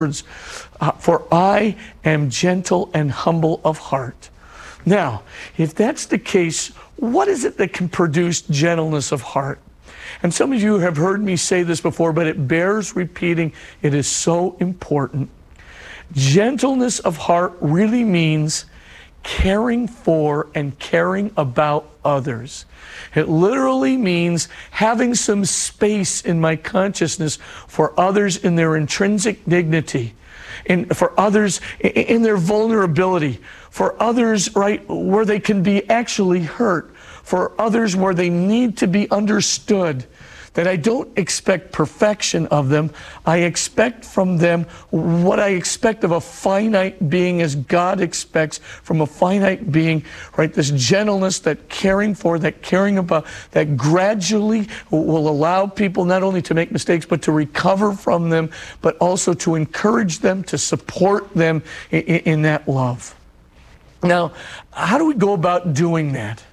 for I am gentle and humble of heart. Now, if that's the case, what is it that can produce gentleness of heart? And some of you have heard me say this before, but it bears repeating. It is so important. Gentleness of heart really means caring for and caring about others. It literally means having some space in my consciousness for others in their intrinsic dignity, and for others in their vulnerability, for others, right, where they can be actually hurt, for others where they need to be understood. That I don't expect perfection of them. I expect from them what I expect of a finite being, as God expects from a finite being, right? This gentleness, that caring for, that caring about, that gradually will allow people not only to make mistakes, but to recover from them, but also to encourage them, to support them in that love. Now, how do we go about doing that?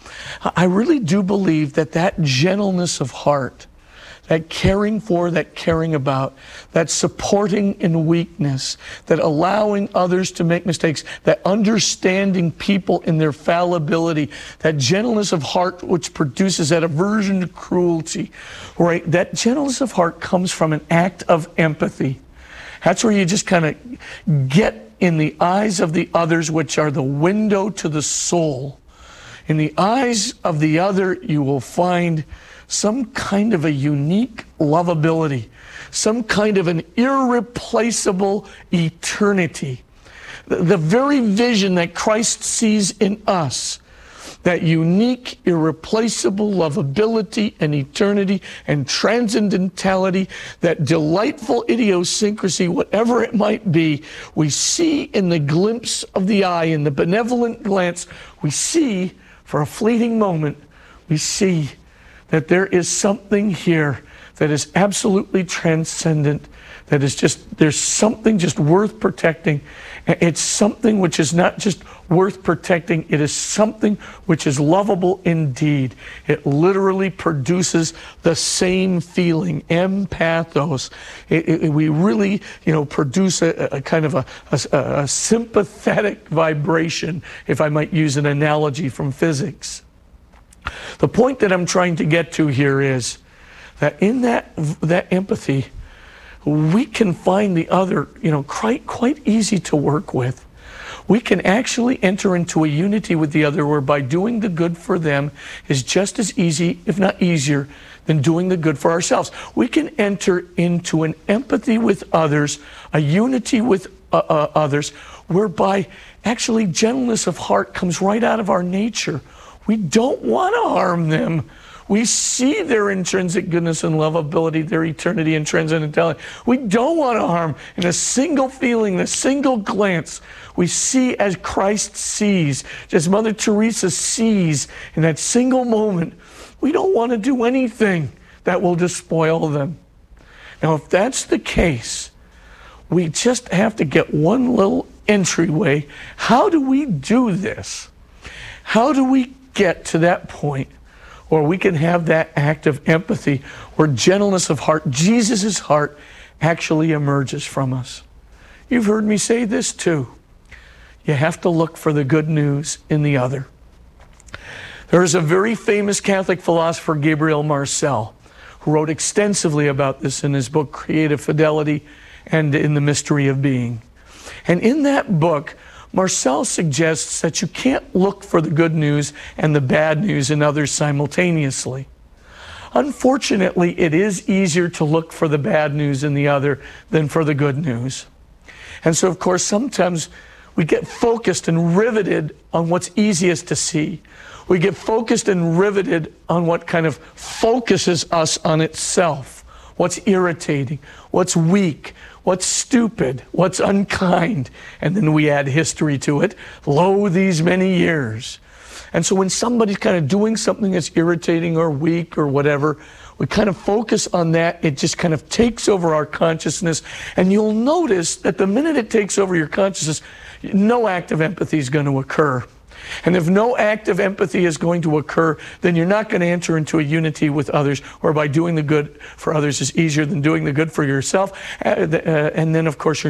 I really do believe that that gentleness of heart, that caring for, that caring about, that supporting in weakness, that allowing others to make mistakes, that understanding people in their fallibility, that gentleness of heart which produces that aversion to cruelty, right? That gentleness of heart comes from an act of empathy. That's where you just kind of get in the eyes of the others, which are the window to the soul. In the eyes of the other, you will find some kind of a unique lovability, some kind of an irreplaceable eternity. The very vision that Christ sees in us, that unique, irreplaceable lovability and eternity and transcendentality, that delightful idiosyncrasy, whatever it might be, we see in the glimpse of the eye, in the benevolent glance, we see for a fleeting moment, we see that there is something here that is absolutely transcendent, that is just, there's something just worth protecting. It's something which is not just worth protecting, it is something which is lovable indeed. It literally produces the same feeling, empathos. We really, produce a kind of a sympathetic vibration, if I might use an analogy from physics. The point that I'm trying to get to here is that in that empathy, we can find the other, quite easy to work with. We can actually enter into a unity with the other whereby doing the good for them is just as easy, if not easier, than doing the good for ourselves. We can enter into an empathy with others, a unity with others, whereby actually gentleness of heart comes right out of our nature. We don't want to harm them. We see their intrinsic goodness and lovability, their eternity and transcendentality. We don't want to harm. In a single feeling, a single glance, we see as Christ sees, as Mother Teresa sees in that single moment. We don't want to do anything that will despoil them. Now, if that's the case, we just have to get one little entryway. How do we do this? How do we get to that point where we can have that act of empathy, where gentleness of heart, Jesus' heart, actually emerges from us? You've heard me say this too. You have to look for the good news in the other. There is a very famous Catholic philosopher, Gabriel Marcel, who wrote extensively about this in his book, Creative Fidelity and in The Mystery of Being. And in that book, Marcel suggests that you can't look for the good news and the bad news in others simultaneously. Unfortunately, it is easier to look for the bad news in the other than for the good news. And so, of course, sometimes we get focused and riveted on what's easiest to see. We get focused and riveted on what kind of focuses us on itself. What's irritating, what's weak, what's stupid, what's unkind, and then we add history to it. Lo, these many years. And so when somebody's kind of doing something that's irritating or weak or whatever, we kind of focus on that. It just kind of takes over our consciousness. And you'll notice that the minute it takes over your consciousness, no act of empathy is going to occur. And if no act of empathy is going to occur, then you're not going to enter into a unity with others, whereby doing the good for others is easier than doing the good for yourself. And then, of course, you're